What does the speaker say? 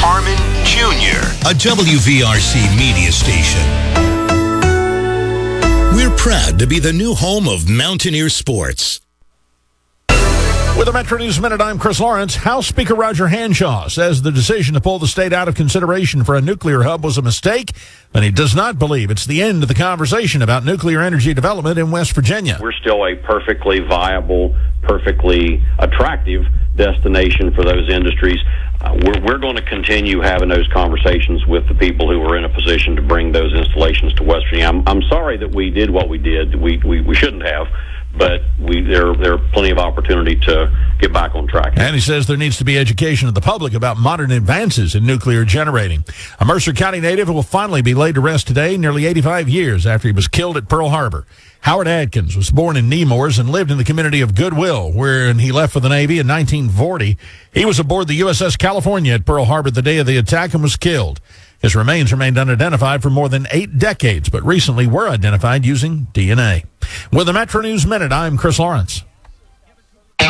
Harmon Jr., a WVRC media station. We're proud to be the new home of Mountaineer Sports. With the Metro News Minute, I'm Chris Lawrence. House Speaker Roger Hanshaw says the decision to pull the state out of consideration for a nuclear hub was a mistake, but he does not believe it's the end of the conversation about nuclear energy development in West Virginia. We're still a perfectly viable, perfectly attractive destination for those industries. We're going to continue having those conversations with the people who are in a position to bring those installations to West Virginia. I'm sorry that we did what we did. We shouldn't have. But there are plenty of opportunity to get back on track. And he says there needs to be education of the public about modern advances in nuclear generating. A Mercer County native will finally be laid to rest today, nearly 85 years after he was killed at Pearl Harbor. Howard Adkins was born in Nemours and lived in the community of Goodwill, where he left for the Navy in 1940. He was aboard the USS California at Pearl Harbor the day of the attack and was killed. His remains remained unidentified for more than 8 decades, but recently were identified using DNA. With the Metro News Minute, I'm Chris Lawrence.